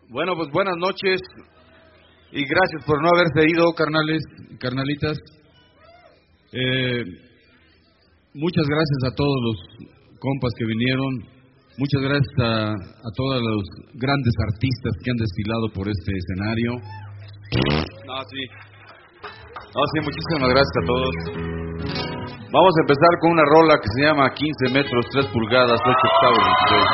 Bueno, pues buenas noches y gracias por no haberse ido, carnales y carnalitas. Muchas gracias a todos los compas que vinieron. Muchas gracias a todos los grandes artistas que han desfilado por este escenario. Sí, muchísimas gracias a todos. Vamos a empezar con una rola que se llama 15 metros, 3 pulgadas, 8 octavos.